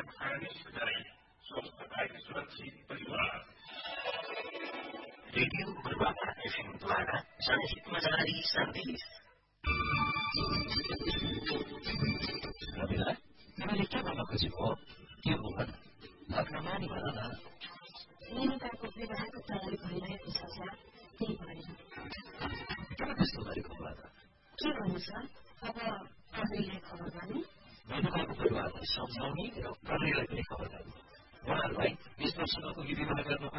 furnace गराई स्वस्थताई सुरक्षित परिवार रेडियो पूर्वाधार एफएमद्वारा जनहितमा जारी सन्देश तिमीले के भन्न खोजेको के हो भन्न भन न मेनुकाको विवाहको तयारी भइरहेको छ सर त्यही भएर किन त्यस्तो गरेको होला त के भन्नु सर अब प्रहरीलाई खबर गर्ने मेनुकाको परिवारलाई सम्झाउने र प्रहरीलाई पनि खबर गर्ने उहाँहरूलाई 20 वर्षमा पुगी विवाह गर्न